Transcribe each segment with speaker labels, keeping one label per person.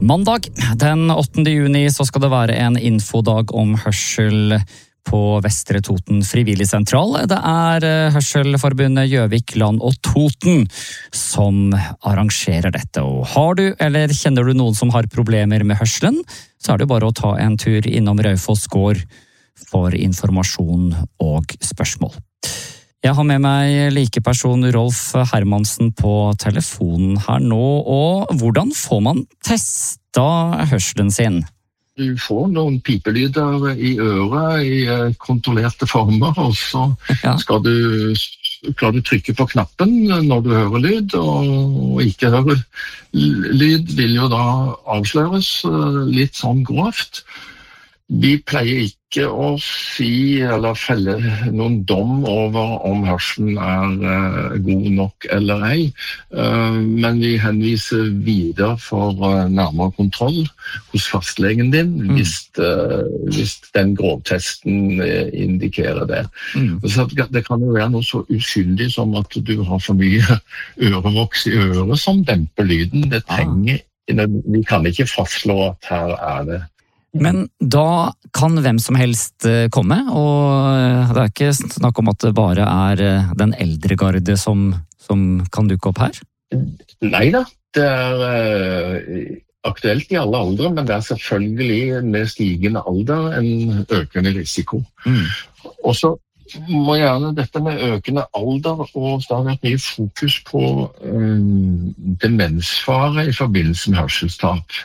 Speaker 1: Mandag, den 8. juni, så skal det være en infodag om hørsel på Vestre Toten frivilligsentral. Det Hørselforbundet Gjøvik, Land og Toten som arrangerer dette. Og har du, eller kjenner du noen som har problemer med hørselen, så det bare å ta en tur innom Raufoss gård for informasjon og spørsmål. Jeg har med meg likeperson Rolf Hermansen på telefonen her nå, og hvordan får man testa hørselen sin?
Speaker 2: Du får noen pipelyder i øret i kontrollerte former, og så skal du trykke på knappen når du hører lyd, og ikke hører lyd vil jo da avsløres litt sånn grovt. Vi pleier ikke å si eller felle noen dom over om hørselen god nok eller ei, men vi henviser videre for nærmere kontroll hos fastlegen din hvis den grovtesten indikerer det. Så det kan jo være noe så uskyldig som at du har for mye ørevoks i øret som demper lyden. Vi kan ikke fastslå at her det.
Speaker 1: Men da kan hvem som helst komme, og det ikke snakk om at det bare den eldre garde som kan dukke opp her?
Speaker 2: Neida, det aktuelt i alle aldre, men det selvfølgelig med stigende alder en økende risiko. Og så må gjerne dette med økende alder, og det har vært mye fokus på demensfare i forbindelse med hørselstap.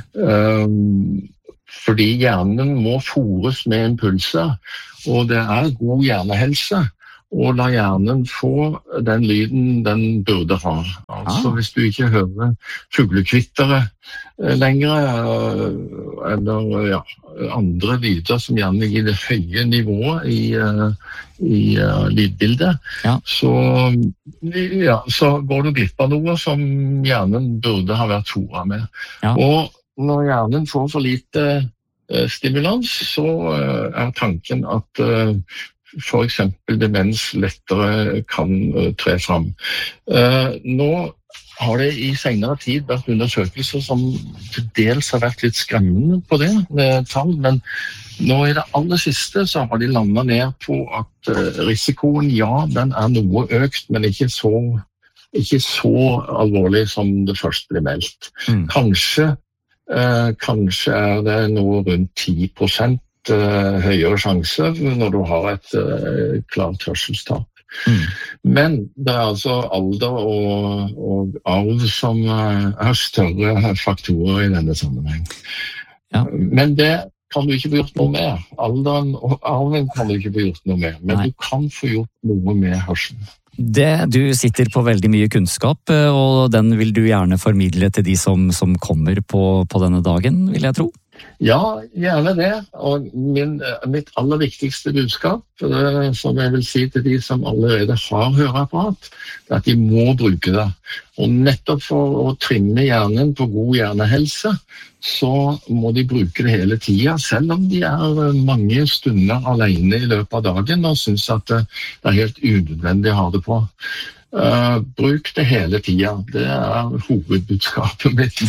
Speaker 2: Fordi hjernen må fôres med impulser, og det god hjernehelse å la hjernen få den lyden den burde ha. Altså hvis du ikke hører fuglekvittere lenger, eller andre lyder som gjerne gir det høye nivået i lydbildet, så går du glipp av noe som hjernen burde ha vært fôret med. Og når hjernen får for lite stimulans, så tanken at for eksempel demens lettere kan tre frem. Nå har det i senere tid vært undersøkelser som til dels har vært litt skremmende på det med tall, men nå i det aller siste så har de landet ned på at risikoen, den noe økt, men ikke så alvorlig som det først ble meldt. Kanskje det noe rundt 10% høyere sjanse når du har et klart hørselstap. Men det altså alder og arv som større faktorer i denne sammenheng. Men det kan du ikke få gjort noe med. Alderen og arven kan du ikke få gjort noe med, men du kan få gjort noe med hørselen.
Speaker 1: Du sitter på veldig mye kunnskap, og den vil du gjerne formidle til de som kommer på denne dagen, vil jeg tro?
Speaker 2: Ja, gjerne det. Og mitt aller viktigste budskap, som jeg vil si til de som allerede har høreapparat, at de må bruke det. Og nettopp for å trimme hjernen på god hjernehelse, så må de bruke det hele tiden, selv om de mange stunder alene i løpet av dagen og synes at det helt unødvendig å ha det på. Bruk det hele tiden. Det hovedbudskapet mitt.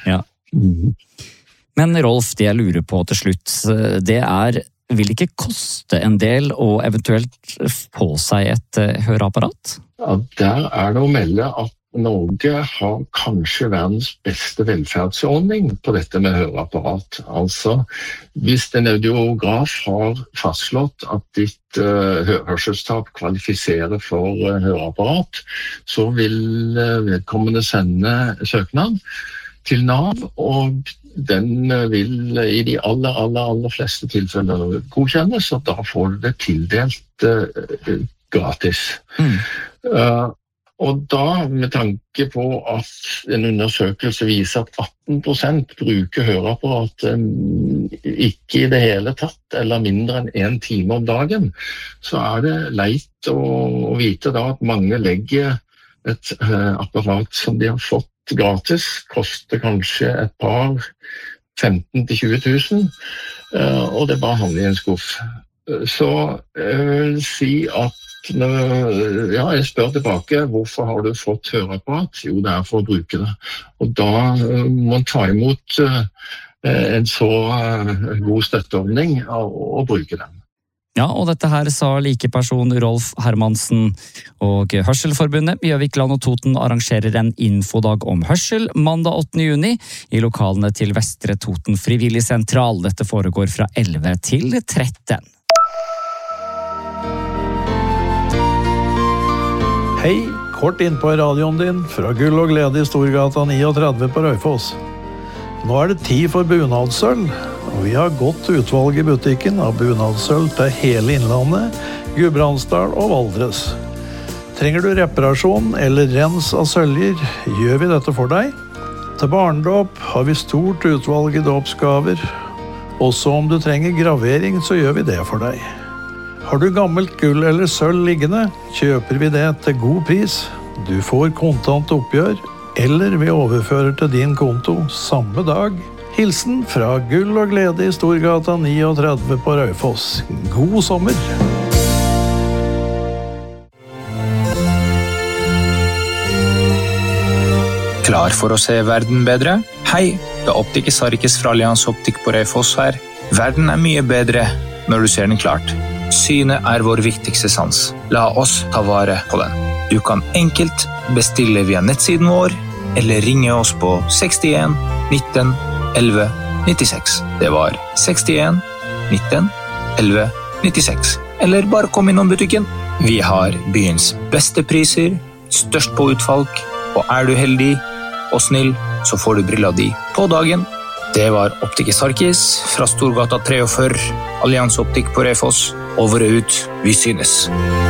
Speaker 1: Men Rolf, det jeg lurer på til slutt, det vil ikke koste en del å eventuelt få seg et høreapparat?
Speaker 2: Ja, der det å melde at Norge har kanskje verdens beste velferdsordning på dette med høreapparat. Altså, hvis en audiograf har fastslått at ditt hørselstap kvalifiserer for høreapparat, så vil vedkommende sende søknad til NAV, og den vil i de aller fleste tilfeller godkjennes, og da får du det tildelt gratis. Og da, med tanke på at en undersøkelse viser at 18% bruker høreapparat ikke i det hele tatt, eller mindre enn 1 time om dagen, så det leit å vite da at mange legger et apparat som de har fått gratis, koster kanskje et par 15 til 20 000, og det bare havner i en skuff. Så jeg vil si at ja, jeg spør tilbake, hvorfor har du fått høreapparat? Jo, det for å bruke det. Og da må man ta imot en så god støtteordning og bruke den.
Speaker 1: Ja, og dette her sa likeperson Rolf Hermansen, og Hørselforbundet Gjøvik, Land og Toten arrangerer en infodag om hørsel mandag 8. juni i lokalene til Vestre Toten Frivillig Sentral. Dette foregår fra 11 til 13.
Speaker 3: Hei, kort inn på radioen din fra Gull og Glede i Storgata 39 på Raufoss. Nå det tid for bunadssølv, og vi har godt utvalg i butikken av bunadssølv til hele Innlandet, Gudbrandsdal og Valdres. Trenger du reparasjon eller rens av søljer, gjør vi dette for deg. Til barndåp har vi stort utvalg i dåpsgaver. Også om du trenger gravering, så gjør vi det for deg. Har du gammelt gull eller sølv liggende, kjøper vi det til god pris. Du får kontant oppgjør, eller vi overfører til din konto samme dag. Hilsen fra Gull og Glede i Storgata 39 på Raufoss. God sommer!
Speaker 4: Klar for å se verden bedre? Hei, det Optiker Sarkis fra Allianz Optik på Raufoss her. Verden mye bedre når du ser den klart. Synet vår viktigste sans. La oss ta vare på den. Du kan enkelt bestille via nettsiden vår, eller ringe oss på 61 19 11 96. Det var 61 19 11 96. Eller bare kom innom butikken. Vi har byens beste priser, størst på utvalg, og du heldig og snill, så får du brilla di på dagen. Det var Optiker Sarkis fra Storgata 43, Allianz Optik på Raufoss. Over og ut, vi synes.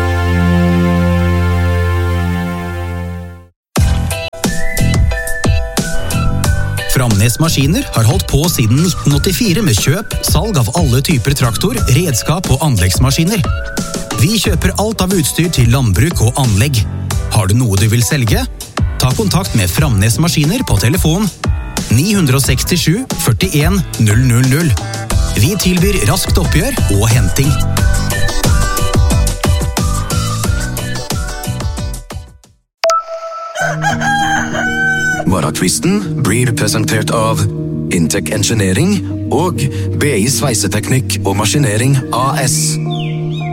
Speaker 5: Framnes Maskiner har holdt på siden 1984 med kjøp, salg av alle typer traktor, redskap og anleggsmaskiner. Vi kjøper alt av utstyr til landbruk og anlegg. Har du noe du vil selge? Ta kontakt med Framnes Maskiner på telefon 967 41 000. Vi tilbyr raskt oppgjør og henting.
Speaker 6: Varakvisten blir presentert av Intec Engineering og BI Sveiseteknikk og Maskinering AS.